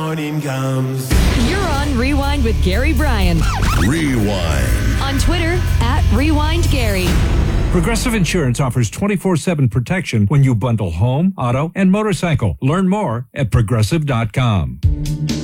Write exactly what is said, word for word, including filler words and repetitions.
morning comes. You're on Rewind with Gary Bryan. Rewind. On Twitter, at Rewind Gary. Progressive Insurance offers twenty-four seven protection when you bundle home, auto, and motorcycle. Learn more at progressive dot com.